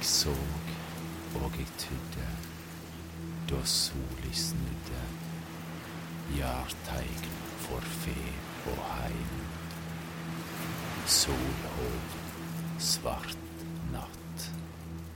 Jeg så og jeg tydde, da soli snudde, jarteign for fe og heim. Solhov, svart